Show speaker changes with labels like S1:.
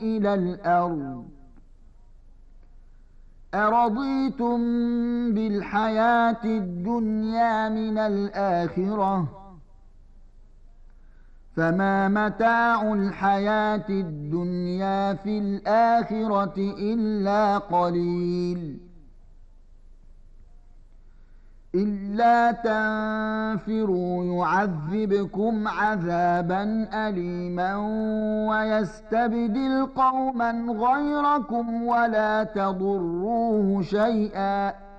S1: إلى الأرض أرضيتم بالحياة الدنيا من الآخرة فما متاع الحياة الدنيا في الآخرة إلا قليل إلا تنفروا يعذبكم عذابا أليما ويستبدل قوما غيركم ولا تضروه شيئا